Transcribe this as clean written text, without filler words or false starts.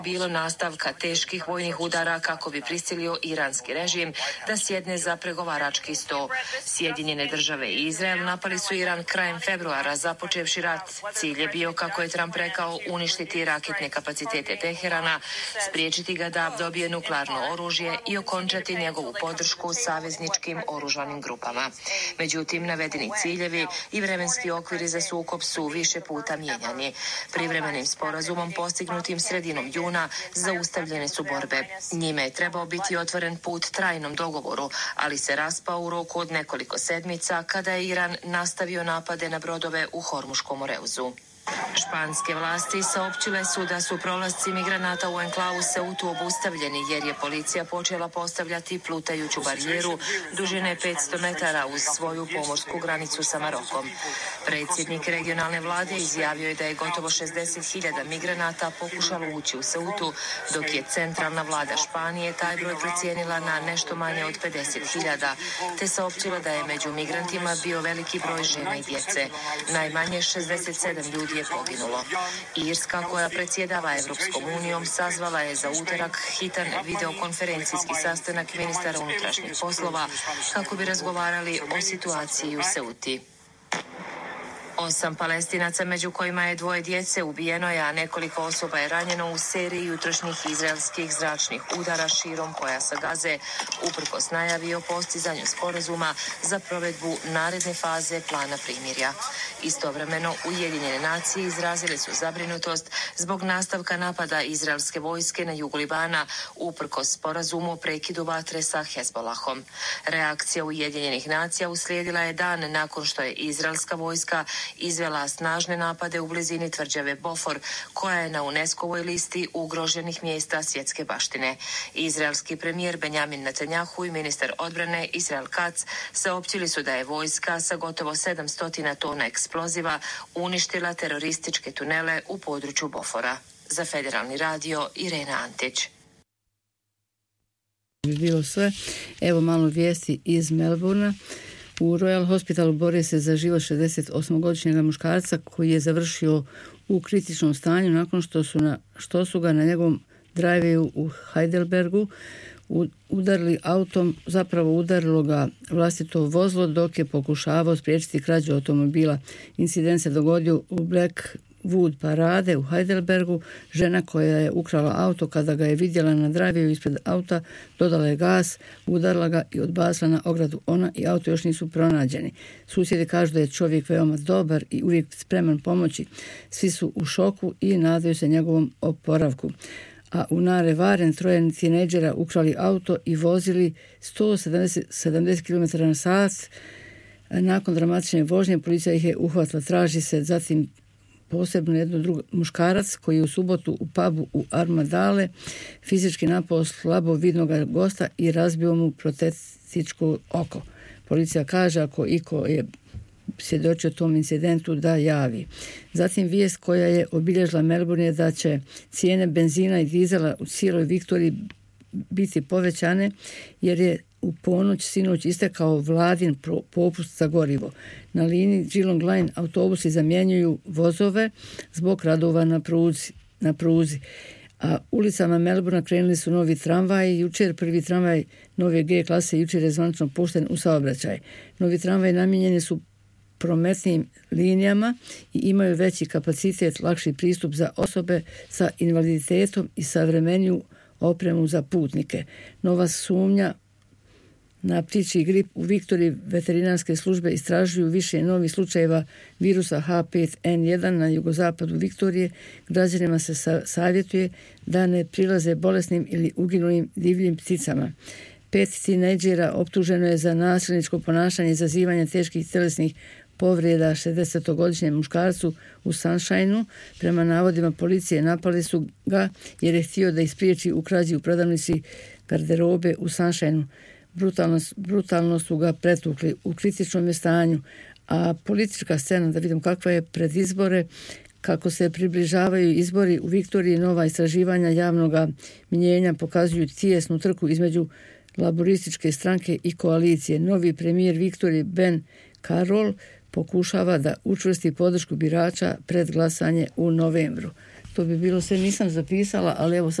bilo nastavka teških vojnih udara kako bi prisilio iranski režim da sjedne za pregovarački sto. Sjedinjene države i Izrael napali su Iran krajem februara započevši rat. Cilj je bio, kako je Trump rekao, uništiti raketne kapacitete Teherana, spriječiti ga da dobije nuklearno oružje i okončati njegovu podršku savezničkim oružanim grupama. Međutim, navedeni ciljevi i vremenski okviri za sukob su više puta mijenjani. Privremenim sporazumom postignutim sredinom juna zaustavljene su borbe. Njime je trebao biti otvoren put trajnom dogovoru, ali se raspao u roku od nekoliko sedmica kada je Iran nastavio napade na brodove u Hormuškom moreuzu. Španske vlasti saopćile su da su prolasci migranata u enklavu Ceutu obustavljeni jer je policija počela postavljati plutajuću barijeru dužine 500 metara uz svoju pomorsku granicu sa Marokom. Predsjednik regionalne vlade izjavio je da je gotovo 60.000 migranata pokušalo ući u Ceutu, dok je centralna vlada Španije taj broj procijenila na nešto manje od 50.000, te saopćila da je među migrantima bio veliki broj žena i djece. Najmanje 67 ljudi je poginulo. Irska, koja predsjedava Europskom unijom, sazvala je za utorak hitan videokonferencijski sastanak ministara unutrašnjih poslova kako bi razgovarali o situaciji u Ceuti. 8 Palestinaca, među kojima je 2 djece, ubijeno je, a nekoliko osoba je ranjeno u seriji jutrošnjih izraelskih zračnih udara širom pojasa Gaze, uprkos najavi o postizanju sporazuma za provedbu naredne faze plana primirja. Istovremeno, Ujedinjene nacije izrazile su zabrinutost zbog nastavka napada izraelske vojske na jugu Libana, uprkos sporazumu o prekidu vatre sa Hezbolahom. Reakcija Ujedinjenih nacija uslijedila je dan nakon što je izraelska vojska izvela snažne napade u blizini tvrđave Bofor, koja je na UNESCO-voj listi ugroženih mjesta svjetske baštine. Izraelski premijer Benjamin Netanjahu i ministar odbrane Israel Katz saopćili su da je vojska sa gotovo 700 tona eksploziva uništila terorističke tunele u području Bofora. Za Federalni radio, Irena Antić. Bi bilo sve. Evo malo vijesti iz Melbourna. U Royal Hospitalu bori se za život 68-godišnjega muškarca koji je završio u kritičnom stanju nakon što su ga na njegovom drive-u u Heidelbergu udarili autom, zapravo udarilo ga vlastito vozilo dok je pokušavao spriječiti krađu automobila. Incident se dogodio u Blackwood parade u Heidelbergu. Žena koja je ukrala auto, kada ga je vidjela na drive-u ispred auta, dodala je gas, udarila ga i odbacila na ogradu. Ona i auto još nisu pronađeni. Susjedi kažu da je čovjek veoma dobar i uvijek spreman pomoći. Svi su u šoku i nadaju se njegovom oporavku. A u Nare Varen 3 tinejdžera ukrali auto i vozili 170 km na sat. Nakon dramatične vožnje policija ih je uhvatila. Traži se zatim posebno drugi muškarac koji je u subotu u pubu u Armadale fizički napao slabo vidnog gosta i razbio mu protetičko oko. Policija kaže ako iko je svjedočio tom incidentu da javi. Zatim vijest koja je obilježila Melbourne je da će cijene benzina i dizela u cijeloj Viktoriji biti povećane jer je u ponoć sinoć istekao vladin popust za gorivo. Na liniji Geelong Line autobusi zamjenjuju vozove zbog radova na pruzi. A ulicama Melbourna krenuli su novi tramvaji. Jučer prvi tramvaj nove G klase jučer je zvanično pušten u saobraćaj. Novi tramvaji namijenjeni su prometnim linijama i imaju veći kapacitet, lakši pristup za osobe sa invaliditetom i savremeniju opremu za putnike. Nova sumnja na ptičji grip u Viktoriji veterinarske službe istražuju više novih slučajeva virusa H5N1 na jugozapadu Viktorije. Građanima se savjetuje da ne prilaze bolesnim ili uginulim divljim pticama. 5 tinejdžera optuženo je za nasilničko ponašanje i izazivanje teških tjelesnih povreda 60-godišnjem muškarcu u Sunshineu. Prema navodima policije napali su ga jer je htio da ispriječi u krađi u prodavnici garderobe u Sunshineu. Brutalno su ga pretukli, u kritičnom je stanju. A politička scena, da vidim kakva je pred izbore, kako se približavaju izbori u Viktoriji, nova istraživanja javnog mnijenja pokazuju tijesnu trku između laborističke stranke i koalicije. Novi premijer Viktorije Ben Carroll pokušava da učvrsti podršku birača pred glasanje u novembru. To bi bilo sve, nisam zapisala, ali evo